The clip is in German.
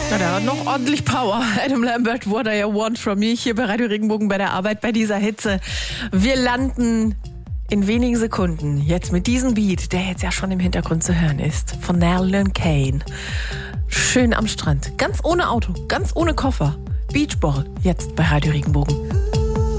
Na, der hat noch ordentlich Power. Adam Lambert, What I Want From Me, hier bei Radio Regenbogen bei der Arbeit, bei dieser Hitze. Wir landen in wenigen Sekunden jetzt mit diesem Beat, der jetzt ja schon im Hintergrund zu hören ist, von Nell Kane. Schön am Strand, ganz ohne Auto, ganz ohne Koffer. Beachball, jetzt bei Radio Regenbogen.